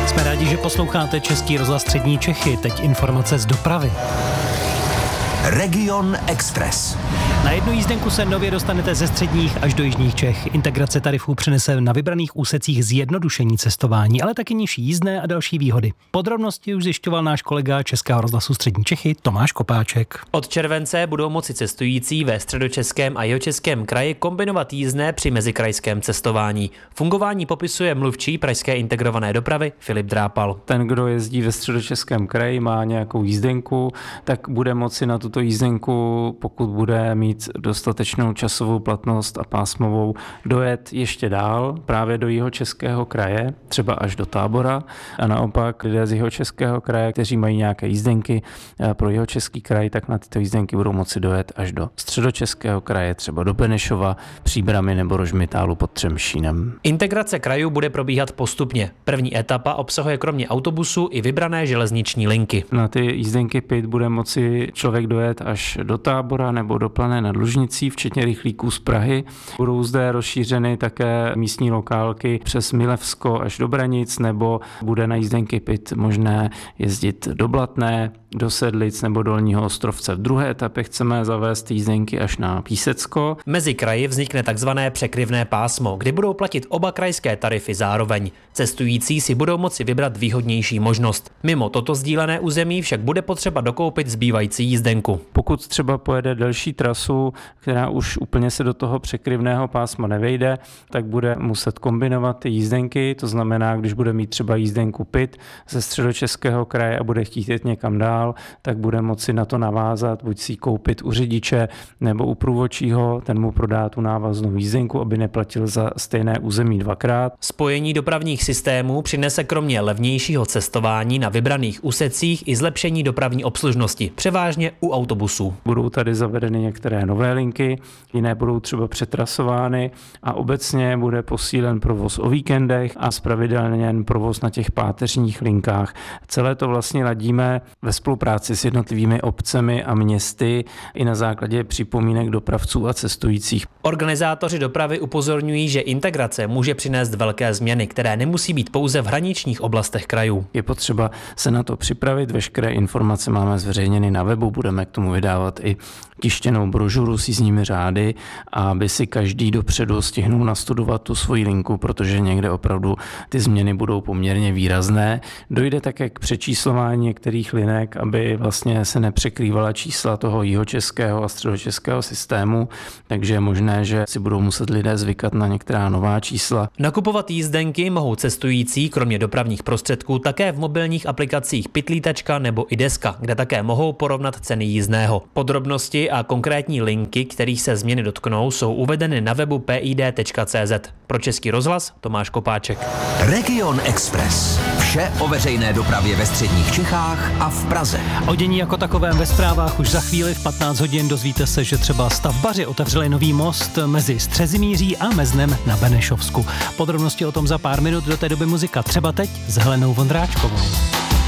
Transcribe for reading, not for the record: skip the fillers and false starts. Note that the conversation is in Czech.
Jsme rádi, že posloucháte Český rozhlas Střední Čechy. Teď informace z dopravy. Region Express. Na jednu jízdenku se nově dostanete ze středních až do jižních Čech. Integrace tarifů přinese na vybraných úsecích zjednodušení cestování, ale taky nižší jízdné a další výhody. Podrobnosti už zjišťoval náš kolega Českého rozhlasu Střední Čechy Tomáš Kopáček. Od července budou moci cestující ve Středočeském a Jihočeském kraji kombinovat jízdné při mezikrajském cestování. Fungování popisuje mluvčí pražské integrované dopravy Filip Drápal. Ten, kdo jezdí ve Středočeském kraji, má nějakou jízdenku, tak bude moci na tuto jízdenku, pokud bude mít dostatečnou časovou platnost a pásmovou, dojet ještě dál, právě do Jihočeského kraje, třeba až do Tábora, a naopak lidé z Jihočeského kraje, kteří mají nějaké jízdenky pro Jihočeský kraj, tak na tyto jízdenky budou moci dojet až do Středočeského kraje, třeba do Benešova, Příbrami nebo Rožmitálu pod Třemšínem. Integrace krajů bude probíhat postupně. První etapa obsahuje kromě autobusu i vybrané železniční linky. Na ty jízdenky PIT bude moci člověk dojet až do Tábora nebo do Plané nad Lužnicí, včetně rychlíků z Prahy. Budou zde rozšířeny také místní lokálky přes Milevsko až do Branic, nebo bude na jízdenky PIT možné jezdit do Blatné, do Sedlic nebo Dolního Ostrovce. V druhé etapě chceme zavést jízdenky až na Písecko. Mezi kraji vznikne takzvané překryvné pásmo, kdy budou platit oba krajské tarify zároveň. Cestující si budou moci vybrat výhodnější možnost. Mimo toto sdílené území však bude potřeba dokoupit zbývající jízdenku. Pokud třeba pojede delší trasu, která už úplně se do toho překryvného pásma nevejde, tak bude muset kombinovat ty jízdenky, to znamená, když bude mít třeba jízdenku PIT ze Středočeského kraje a bude chtít jet někam dál, tak bude moci na to navázat, buď si ji koupit u řidiče nebo u průvodčího, ten mu prodá tu návaznou jízdenku, aby neplatil za stejné území dvakrát. Spojení dopravních systémů přinese kromě levnějšího cestování na vybraných úsecích i zlepšení dopravní obslužnosti, převážně u autobusů. Budou tady zavedeny některé nové linky, jiné budou třeba přetrasovány a obecně bude posílen provoz o víkendech a zpravidelněn provoz na těch páteřních linkách. Celé to vlastně ladíme ve spolupráci s jednotlivými obcemi a městy i na základě připomínek dopravců a cestujících. Organizátoři dopravy upozorňují, že integrace může přinést velké změny, které nemusí být pouze v hraničních oblastech krajů. Je potřeba se na to připravit, veškeré informace máme zveřejněny na webu, budeme k tomu vydávat i tištěnou brožuru s jízdními řády, aby si každý dopředu stihnul nastudovat tu svoji linku, protože někde opravdu ty změny budou poměrně výrazné. Dojde také k přečíslování některých linek, aby vlastně se nepřekrývala čísla toho jihočeského a středočeského systému, takže je možné, že si budou muset lidé zvykat na některá nová čísla. Nakupovat jízdenky mohou cestující kromě dopravních prostředků také v mobilních aplikacích Pitlítačka nebo Ideska, kde také mohou porovnat ceny jízdného. Podrobnosti a konkrétní linky, kterých se změny dotknou, jsou uvedeny na webu pid.cz. Pro Český rozhlas Tomáš Kopáček. Region Express. Vše o veřejné dopravě ve středních Čechách a v Praze. O dění jako takovém ve zprávách už za chvíli v 15 hodin dozvíte se, že třeba stavbaři otevřeli nový most mezi Střezimíří a Meznem na Benešovsku. Podrobnosti o tom za pár minut, do té doby muzika Třeba teď s Helenou Vondráčkovou.